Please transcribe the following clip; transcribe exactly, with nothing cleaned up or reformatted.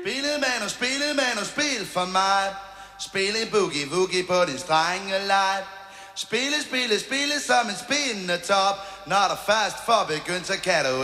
Spillet man og spillet man og spil for mig. Spille boogie woogie på din strenge leg. Spille, spille, spille som en spindende top. Når der først får begyndt, så kan du